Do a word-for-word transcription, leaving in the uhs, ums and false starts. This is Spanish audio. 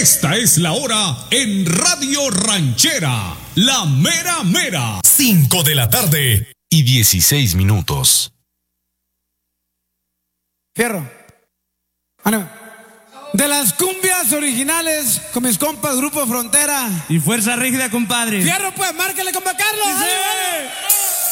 Esta es la hora en Radio Ranchera, la mera mera. Cinco de la tarde y dieciséis minutos. Fierro. Bueno, de las cumbias originales con mis compas Grupo Frontera y Fuerza Rígida, compadre. Fierro, pues, márquele, compa Carlos. Sí, sí.